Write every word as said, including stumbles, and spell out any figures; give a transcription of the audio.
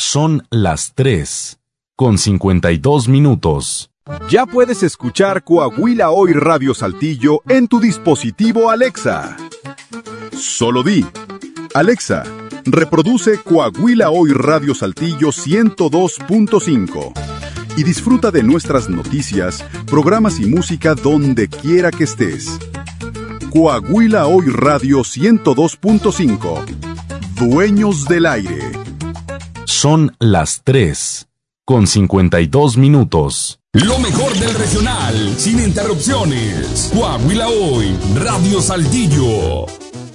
Son las tres, con cincuenta y dos minutos. Ya puedes escuchar Coahuila Hoy Radio Saltillo en tu dispositivo Alexa. Solo di: Alexa, reproduce Coahuila Hoy Radio Saltillo ciento dos punto cinco y disfruta de nuestras noticias, programas y música donde quiera que estés. Coahuila Hoy Radio ciento dos punto cinco. Dueños del aire. Son las tres, con cincuenta y dos minutos. Lo mejor del regional, sin interrupciones. Coahuila Hoy, Radio Saltillo.